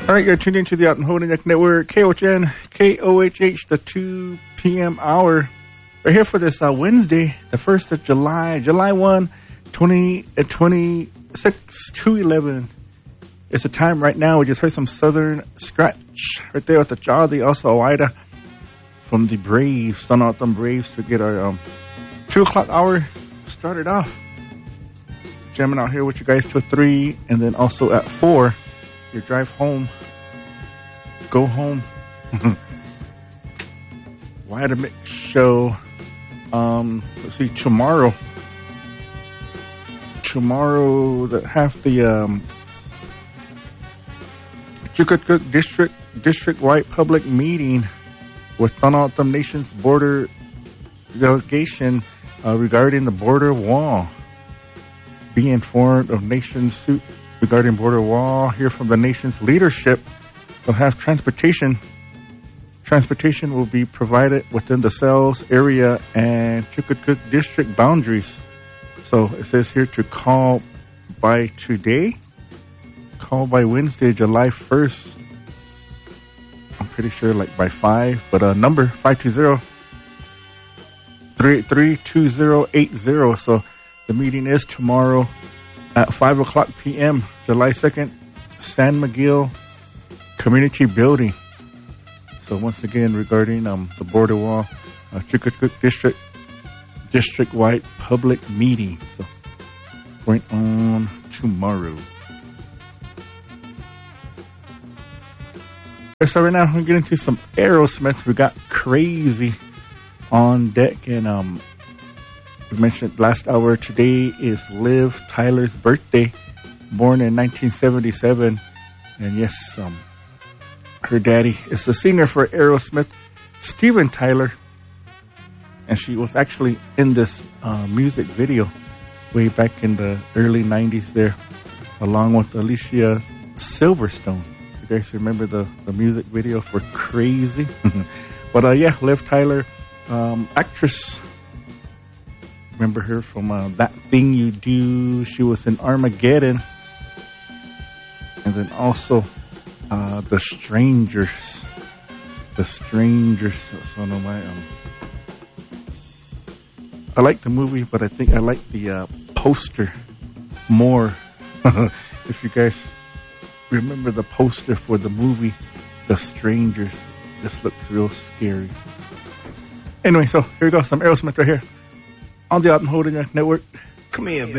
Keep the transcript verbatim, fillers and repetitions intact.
All right, you're tuned into the Out and Holding Network, K O H N, K O H H, the two p.m. hour. We're here for this uh, Wednesday, the first of July, July first, twenty twenty-six, two eleven. It's the time right now. We just heard some Southern Scratch right there with the Jolly, also Oida from the Braves. Starting out them Braves to get our um, two o'clock hour started off. Jamming out here with you guys till three, and then also at four, your drive home. Go home. Wide Mix show. Um, let's see, tomorrow. Tomorrow, that half the um, Chukotcook District district-wide public meeting with Thanatam Nation's border delegation uh, regarding the border wall. Be informed of nation's suit regarding border wall. Hear from the nation's leadership. They'll have transportation. Transportation will be provided within the cells area and Chukotcook district boundaries. So it says here to call by today. Call by Wednesday, July first. I'm pretty sure like by five. But uh, number five two zero, three eight three, two zero eight zero. So the meeting is tomorrow at five o'clock p.m., July second, San Miguel Community Building. So once again, regarding um, the border wall, uh, Chukotcook District, district-wide public meeting. So going on tomorrow. So right now, we're getting into some Aerosmith. We got Crazy on deck, and um, we mentioned last hour, today is Liv Tyler's birthday, born in nineteen seventy-seven. And yes, um, her daddy is the singer for Aerosmith, Steven Tyler. And she was actually in this uh, music video way back in the early nineties there, along with Alicia Silverstone. You guys remember the, the music video for Crazy? But uh, yeah, Liv Tyler, um, actress. Remember her from uh, That Thing You Do. She was in Armageddon. And then also uh, The Strangers. The Strangers. That's one of my... Um, I like the movie, but I think I like the uh, poster more. If you guys remember the poster for the movie The Strangers. This looks real scary. Anyway, so here we go. Some Aerosmith right here on the Out and Holding Network. Come here, baby.